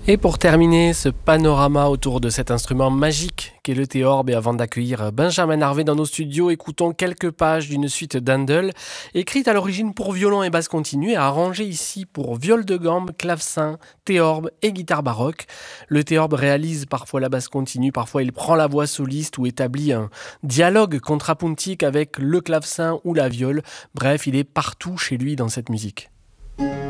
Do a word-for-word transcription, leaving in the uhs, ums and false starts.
Et pour terminer ce panorama autour de cet instrument magique qu'est le théorbe, et avant d'accueillir Benjamin Harvey dans nos studios, écoutons quelques pages d'une suite d'Handel, écrite à l'origine pour violon et basse continue et arrangée ici pour viol de gambe, clavecin, théorbe et guitare baroque. Le théorbe réalise parfois la basse continue, parfois il prend la voix soliste ou établit un dialogue contrapuntique avec le clavecin ou la viole. Bref, il est partout chez lui dans cette musique.